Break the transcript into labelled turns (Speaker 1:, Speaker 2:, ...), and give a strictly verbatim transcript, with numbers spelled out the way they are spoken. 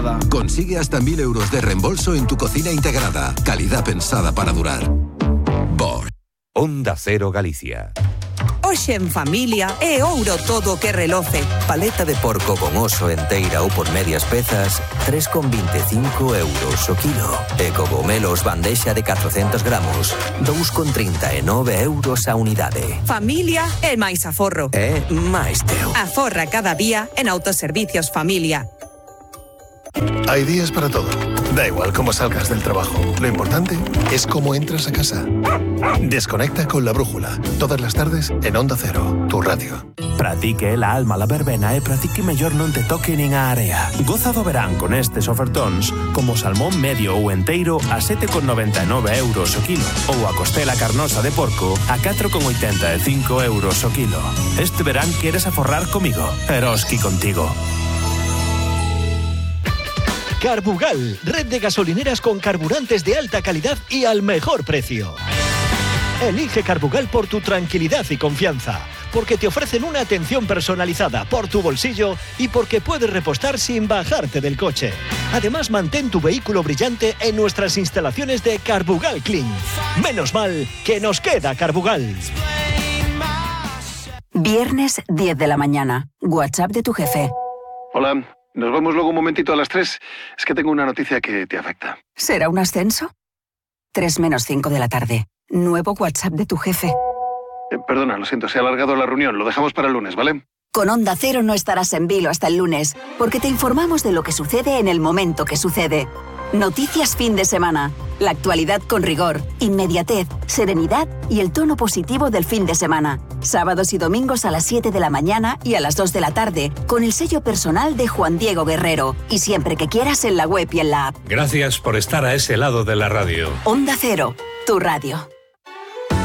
Speaker 1: Consigue hasta mil euros de reembolso en tu cocina integrada. Calidad pensada para durar. Bosch.
Speaker 2: Onda Cero Galicia.
Speaker 3: Hoxe en familia é ouro todo que reloce.
Speaker 4: Paleta de porco con oso enteira ou por medias pezas, tres con veinticinco euros o kilo. E cogomelos bandexa de catrocentos gramos, dos con trinta e nove euros a unidade.
Speaker 3: Familia é máis aforro.
Speaker 4: É máis teu.
Speaker 3: Aforra cada día en Autoservicios Familia.
Speaker 5: Hay días para todo. Da igual cómo salgas del trabajo. Lo importante es cómo entras a casa. Desconecta con La Brújula. Todas las tardes en Onda Cero, tu radio.
Speaker 6: Pratique la alma la verbena e pratique mellor non te toque nin a area. Goza do verán con estes ofertóns como salmón medio ou enteiro a sete con noventa e nove euros o kilo ou a costela carnosa de porco a catro con oitenta e cinco euros o kilo. Este verán queres aforrar comigo. Eroski contigo.
Speaker 7: Carbugal, red de gasolineras con carburantes de alta calidad y al mejor precio. Elige Carbugal por tu tranquilidad y confianza, porque te ofrecen una atención personalizada por tu bolsillo y porque puedes repostar sin bajarte del coche. Además, mantén tu vehículo brillante en nuestras instalaciones de Carbugal Clean. Menos mal que nos queda Carbugal.
Speaker 8: Viernes diez de la mañana. WhatsApp de tu jefe.
Speaker 5: Hola. Nos vemos luego un momentito a las tres. Es que tengo una noticia que te afecta.
Speaker 8: ¿Será un ascenso? tres menos cinco de la tarde. Nuevo WhatsApp de tu jefe.
Speaker 5: Eh, perdona, lo siento, se ha alargado la reunión. Lo dejamos para el lunes, ¿vale?
Speaker 8: Con Onda Cero no estarás en vilo hasta el lunes, porque te informamos de lo que sucede en el momento que sucede. Noticias fin de semana. La actualidad con rigor, inmediatez, serenidad y el tono positivo del fin de semana. Sábados y domingos a las siete de la mañana y a las dos de la tarde, con el sello personal de Juan Diego Guerrero. Y siempre que quieras en la web y en la app.
Speaker 9: Gracias por estar a ese lado de la radio.
Speaker 8: Onda Cero, tu radio.